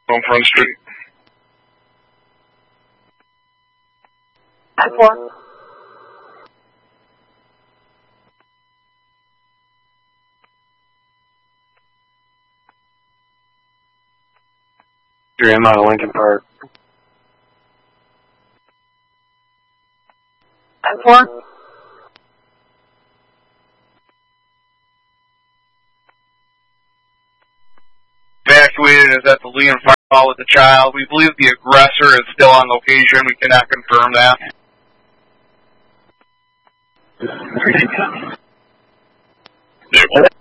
on Front Street. 10-4. I'm out of Lincoln Park. 10-4. Evacuated is at the Lee and Fire Hall with the child. We believe the aggressor is still on location. We cannot confirm that.